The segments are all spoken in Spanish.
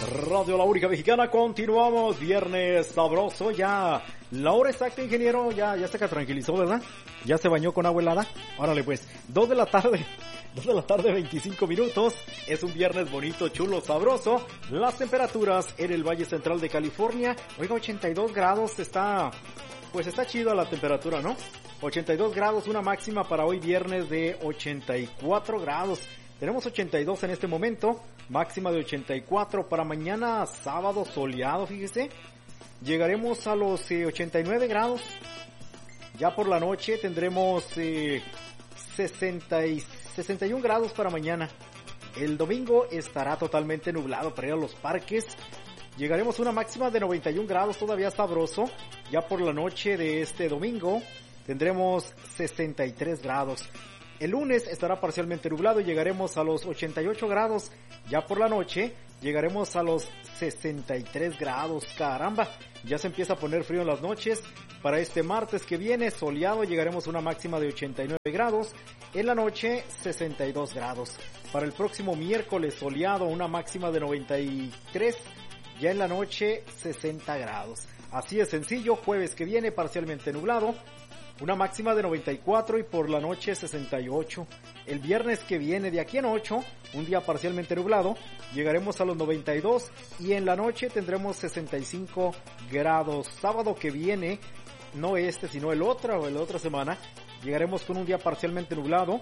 Radio La Única Mexicana, continuamos, viernes sabroso, ya la hora exacta, ingeniero, ya se tranquilizó, ¿verdad? Ya se bañó con agua helada. Órale pues, 2 de la tarde, 25 minutos, es un viernes bonito, chulo, sabroso. Las temperaturas en el Valle Central de California, oiga, 82 grados, está chida la temperatura, ¿no? 82 grados, una máxima para hoy viernes de 84 grados. Tenemos 82 en este momento, máxima de 84 para mañana sábado soleado, fíjese. Llegaremos a los 89 grados. Ya por la noche tendremos 61 grados para mañana. El domingo estará totalmente nublado para ir a los parques. Llegaremos a una máxima de 91 grados, todavía sabroso. Ya por la noche de este domingo tendremos 63 grados. El lunes estará parcialmente nublado y llegaremos a los 88 grados. Ya por la noche llegaremos a los 63 grados. Caramba, ya se empieza a poner frío en las noches. Para este martes que viene, soleado, llegaremos a una máxima de 89 grados. En la noche, 62 grados. Para el próximo miércoles, soleado, una máxima de 93. Ya en la noche, 60 grados. Así de sencillo, jueves que viene, parcialmente nublado. Una máxima de 94 y por la noche 68. El viernes que viene, de aquí en 8, un día parcialmente nublado, llegaremos a los 92 y en la noche tendremos 65 grados. Sábado que viene, no este, sino la otra semana, llegaremos con un día parcialmente nublado,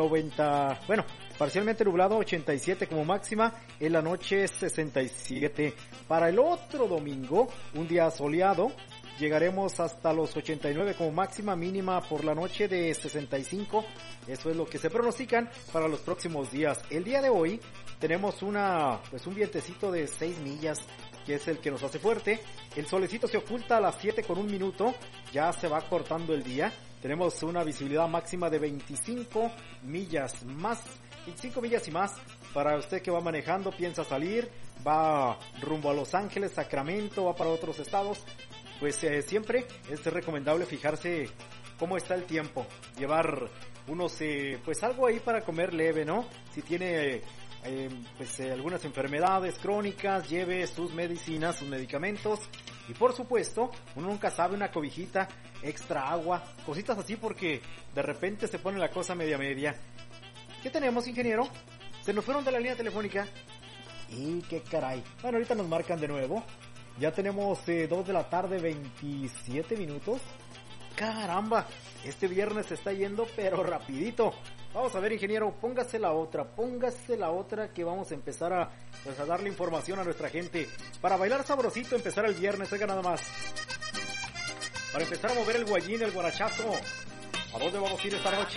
parcialmente nublado, 87 como máxima, en la noche 67. Para el otro domingo, un día soleado, llegaremos hasta los 89 como máxima, mínima por la noche de 65. Eso es lo que se pronostican para los próximos días. El día de hoy tenemos un vientecito de 6 millas, que es el que nos hace fuerte. El solecito se oculta a las 7 con un minuto, ya se va cortando el día. Tenemos una visibilidad máxima de 25 millas y más. Para usted que va manejando, piensa salir, va rumbo a Los Ángeles, Sacramento, va para otros estados, pues siempre es recomendable fijarse cómo está el tiempo, llevar unos algo ahí para comer leve, ¿no? Si tiene algunas enfermedades crónicas, lleve sus medicinas, sus medicamentos y por supuesto, uno nunca sabe, una cobijita, extra agua, cositas así porque de repente se pone la cosa media. ¿Qué tenemos, ingeniero? Se nos fueron de la línea telefónica y qué caray. Bueno, ahorita nos marcan de nuevo. Ya tenemos 2 de la tarde, 27 minutos. Caramba, este viernes se está yendo pero rapidito. Vamos a ver, ingeniero, póngase la otra que vamos a empezar a darle información a nuestra gente. Para bailar sabrosito, empezar el viernes, oiga nada más. Para empezar a mover el guayín, el guarachazo. ¿A dónde vamos a ir esta noche?